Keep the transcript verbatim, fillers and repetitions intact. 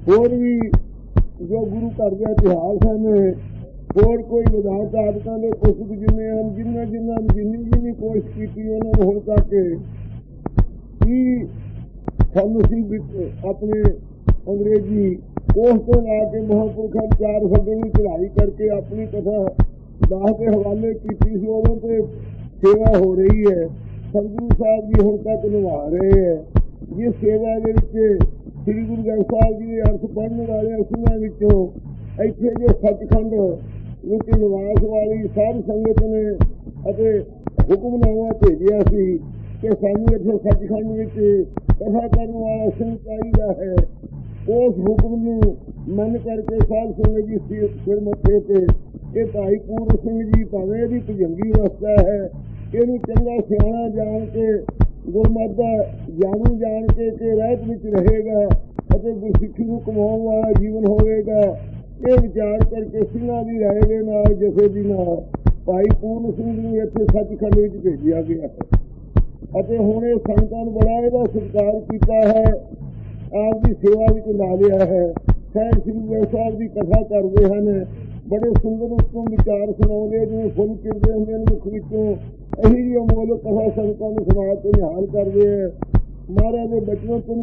ਹੋਰ ਵੀ ਜੋ ਗੁਰੂ ਘਰ ਦੇ ਇਤਿਹਾਸ ਹਨ, ਹੋਰ ਕੋਈ ਵਿਧਾਨ ਆਦਤਾਂ ਦੇ ਪੁਸਤਕ ਜਿੰਨੇ ਹਨ, ਜਿੰਨਾ ਜਿੰਨਾ ਜਿੰਨੀ ਜਿੰਨੀ ਕੋਸ਼ਿਸ਼ ਕੀਤੀ ਉਹਨਾਂ ਨੂੰ ਹੁਣ ਤੱਕ ਕੀ ਸਾਨੂੰ ਸੀ ਆਪਣੇ ਅੰਗਰੇਜ਼ੀ ਕੋਸ਼ ਤੋਂ ਲਾ ਕੇ ਮਹਾਂਪੁਰਖਾਂ ਚਾਰ ਫੱਗਣੀ ਚੜ੍ਹਾਈ ਕਰਕੇ ਆਪਣੀ ਕਥਾ ਦਾਸ ਦੇ ਹਵਾਲੇ ਕੀਤੀ ਸੀ। ਉਦੋਂ ਤੇ ਸੇਵਾ ਹੋ ਰਹੀ ਹੈ। ਸਤਿਗੁਰੂ ਸਾਹਿਬ ਜੀ ਹੁਣ ਤੱਕ ਨਿਭਾ ਰਹੇ ਹੈ। ਜਿਸ ਸੇਵਾ ਦੇ ਵਿੱਚ ਸ੍ਰੀ ਗੁਰੂ ਗ੍ਰੰਥ ਸਾਹਿਬ ਜੀ ਦੇ ਅਰਥ ਪੜ੍ਹਨ ਵਾਲੇ ਸਿੰਘਾਂ ਵਿੱਚੋਂ ਇੱਥੇ ਜੋ ਸੱਚਖੰਡ ਵਿੱਚ ਨਿਵਾਸ ਵਾਲੀ ਸਾਧ ਸੰਗਤ ਨੇ ਅਤੇ ਹੁਕਮਨਾਮਾ ਭੇਜਿਆ ਸੀ ਕਿ ਸਾਨੂੰ ਇੱਥੇ ਸੱਚਖੰਡ ਵਿੱਚ ਕਥਾ ਕਰਨ ਵਾਲਾ ਸਿੰਘ ਚਾਹੀਦਾ ਹੈ, ਉਸ ਹੁਕਮ ਨੂੰ ਮੰਨ ਕਰਕੇ ਸਾਧ ਸੰਗਤ ਜੀ ਸਿਰ ਮੱਥੇ ਤੇ ਇਹ ਭਾਈ ਪੂਰਨ ਸਿੰਘ ਜੀ ਭਾਵੇਂ ਇਹਦੀ ਭੁਜੰਗੀ ਅਵਸਥਾ ਹੈ, ਇਹਨੂੰ ਚੰਗਾ ਸਿਆਣਾ ਜਾਣ ਕੇ ਗੁਰਮਤਿ ਦਾ ਜਾਣੂ ਜਾਣ ਕੇ ਕਿ ਰਹਿਤ ਵਿੱਚ ਰਹੇਗਾ ਅਤੇ ਗੁਰਸਿੱਖੀ ਨੂੰ ਕਮਾਉਣ ਵਾਲਾ ਜੀਵਨ ਹੋਵੇਗਾ, ਇਹ ਵਿਚਾਰ ਕਰਕੇ ਸਿੰਘਾਂ ਦੀ ਰਾਏ ਦੇ ਨਾਲ ਜਥੇ ਦੀ ਨਾਲ ਭਾਈ ਪੂਰਨ ਸਿੰਘ ਨੂੰ ਇੱਥੇ ਸੱਚਖੰਡ ਵਿੱਚ ਭੇਜਿਆ ਗਿਆ ਹੈ। ਅਤੇ ਹੁਣ ਇਹ ਸੰਗਤਾਂ ਨੂੰ ਬੜਾ ਇਹਦਾ ਸਤਿਕਾਰ ਕੀਤਾ ਹੈ, ਆਪ ਦੀ ਸੇਵਾ ਵਿੱਚ ਲਾ ਲਿਆ ਹੈ। ਸਾਹਿਬ ਸ੍ਰੀ ਗੁਰੂ ਸਾਹਿਬ ਦੀ ਕਥਾ ਕਰਦੇ ਹਨ, ਬੜੇ ਸੁੰਦਰ ਉੱਤੋਂ ਵਿਚਾਰ ਸੁਣਾਉਂਦੇ, ਜਿਵੇਂ ਫੁੱਲ ਚਿਰਦੇ ਹੁੰਦੇ ਨੇ ਮੁੱਖ ਵਿੱਚੋਂ ਇਹੀ ਜਿਹੀ ਅਮੋਲਕ ਕਥਾ ਸੰਗਤਾਂ ਨੂੰ ਸੁਣਾ ਕੇ ਨਿਹਾਲ ਕਰਦੇ ਹੈ। ਮਹਾਰਾਜ ਦੇ ਬਚਨੋਂ